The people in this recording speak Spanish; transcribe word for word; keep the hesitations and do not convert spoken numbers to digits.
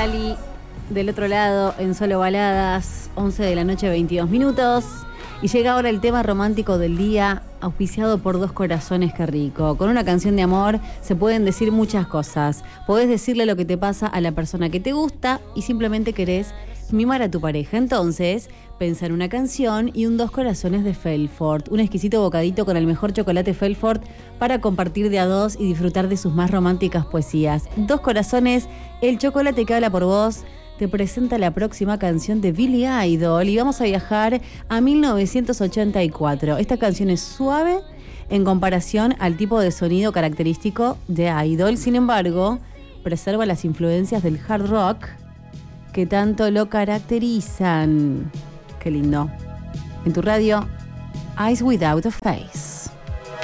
Lali del otro lado en Solo Baladas, once de la noche, veintidós minutos. Y llega ahora el tema romántico del día, auspiciado por Dos Corazones, qué rico. Con una canción de amor se pueden decir muchas cosas. Podés decirle lo que te pasa a la persona que te gusta y simplemente querés mimar a tu pareja. Entonces, pensá en una canción y un Dos Corazones de Felfort. Un exquisito bocadito con el mejor chocolate Felfort para compartir de a dos y disfrutar de sus más románticas poesías. Dos Corazones, el chocolate que habla por vos, te presenta la próxima canción de Billy Idol y vamos a viajar a mil novecientos ochenta y cuatro. Esta canción es suave en comparación al tipo de sonido característico de Idol, sin embargo, preserva las influencias del hard rock que tanto lo caracterizan. Qué lindo. En tu radio, Eyes Without a Face.